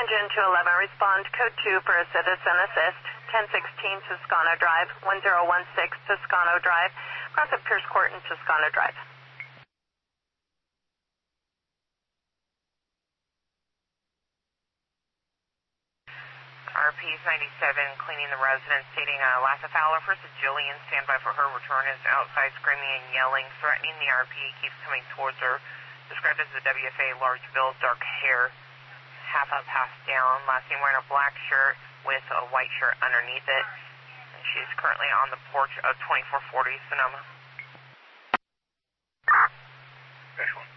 Engine 211, respond code 2 for a citizen assist. 1016 Toscano Drive, 1016 Toscano Drive, cross at Pierce Court and Toscano Drive. RP's 97, cleaning the residence, stating Lassa Fowler. First is Jillian, standby for her return, is outside screaming and yelling, threatening the RP, keeps coming towards her. Described as a WFA, large build, dark hair, half up, half down. Last name wearing a black shirt with a white shirt underneath it. And she's currently on the porch of 2440 Sonoma. Excellent.